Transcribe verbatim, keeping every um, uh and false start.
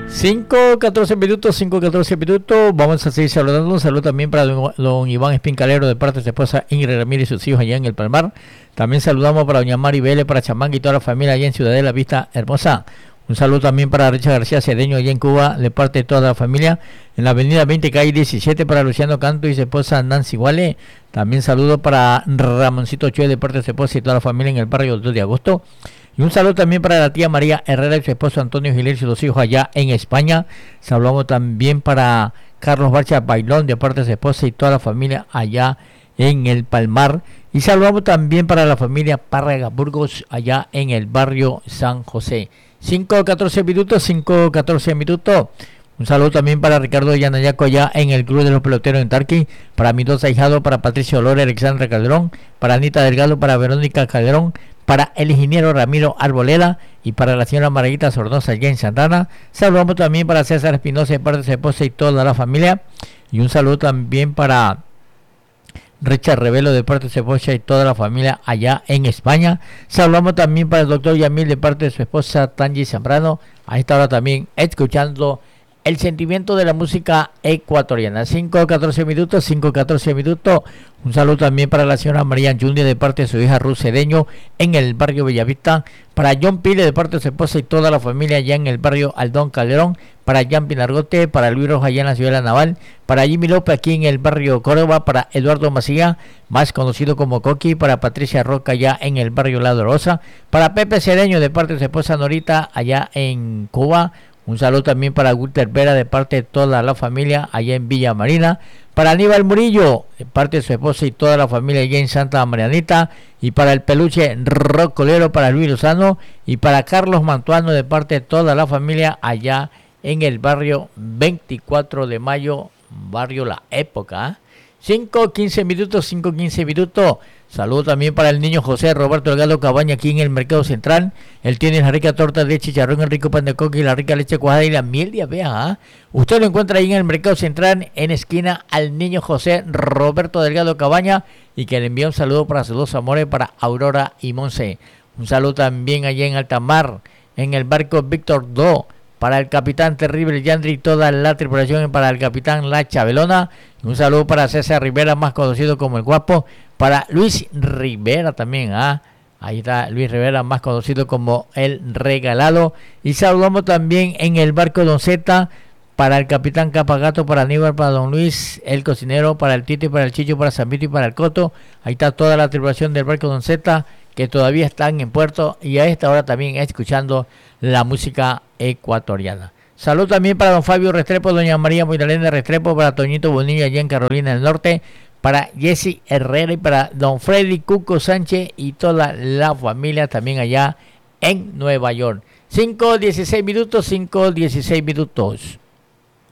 cinco, catorce minutos, cinco, catorce minutos. Vamos a seguir saludando. Un saludo también para don, don Iván Espincalero de parte de su esposa Ingrid Ramírez y sus hijos allá en el Palmar. También saludamos para doña Mari Vélez, para Chamanga y toda la familia allá en Ciudadela Vista Hermosa. Un saludo también para Richard García Cedeño allá en Cuba, de parte de toda la familia. En la avenida veinte, calle diecisiete, para Luciano Canto y su esposa Nancy Guale. También saludo para Ramoncito Chue, de parte de su esposa y toda la familia en el barrio dos de agosto. Y un saludo también para la tía María Herrera y su esposo Antonio Giler y sus hijos allá en España. Saludamos también para Carlos Barcha Bailón, de parte de su esposa y toda la familia allá en el Palmar. Y saludamos también para la familia Párraga Burgos allá en el barrio San José. cinco, catorce minutos, cinco, catorce minutos. Un saludo también para Ricardo Yanayaco allá en el Club de los Peloteros en Tarqui, para mis dos ahijados, para Patricio Olor, Alexandra Calderón, para Anita Delgado, para Verónica Calderón, para el ingeniero Ramiro Arboleda y para la señora Margarita Sordosa allá en Santana. Saludamos también para César Espinosa de parte de su esposa y toda la familia. Y un saludo también para Richard Revelo de parte de su esposa y toda la familia allá en España. Saludamos también para el doctor Yamil de parte de su esposa Tangi Zambrano. A esta hora también escuchando el sentimiento de la música ecuatoriana. cinco, catorce minutos, cinco, catorce minutos. Un saludo también para la señora María Junior de parte de su hija Ruth Cedeño en el barrio Bellavista. Para John Pile de parte de su esposa y toda la familia allá en el barrio Aldón Calderón. Para Jan Pinargote, para Luis Rojas allá en la ciudad de La Naval. Para Jimmy López aquí en el barrio Córdoba. Para Eduardo Macía, más conocido como Coqui. Para Patricia Roca allá en el barrio La Dolorosa. Para Pepe Cedeño de parte de su esposa Norita allá en Cuba. Un saludo también para Walter Vera de parte de toda la familia allá en Villa Marina. Para Aníbal Murillo de parte de su esposa y toda la familia allá en Santa Marianita. Y para el peluche rocolero para Luis Lozano. Y para Carlos Mantuano de parte de toda la familia allá en el barrio veinticuatro de mayo, barrio La Época. cinco, quince minutos, cinco, quince minutos. Saludo también para el niño José Roberto Delgado Cabaña aquí en el Mercado Central. Él tiene la rica torta de chicharrón, el rico pan de coca y la rica leche cuajada y la miel de abeja. ¿eh? Usted lo encuentra ahí en el Mercado Central, en esquina al niño José Roberto Delgado Cabaña, y que le envía un saludo para sus dos amores, para Aurora y Monse. Un saludo también allá en Altamar, en el barco Víctor dos, para el capitán Terrible Yandri y toda la tripulación, para el capitán La Chabelona. Un saludo para César Rivera, más conocido como el Guapo. Para Luis Rivera también, ¿ah? Ahí está Luis Rivera, más conocido como el Regalado. Y saludamos también en el barco Don Zeta, para el capitán Capagato, para Aníbal, para Don Luis, el cocinero, para el Tito y para el Chicho, para San Vito y para el Coto. Ahí está toda la tripulación del barco Don Zeta, que todavía están en puerto y a esta hora también escuchando la música ecuatoriana. Salud también para don Fabio Restrepo, doña María Magdalena Restrepo, para Toñito Bonilla allá en Carolina del Norte, para Jesse Herrera y para don Freddy Cuco Sánchez y toda la familia también allá en Nueva York. cinco, dieciséis minutos, cinco, dieciséis minutos.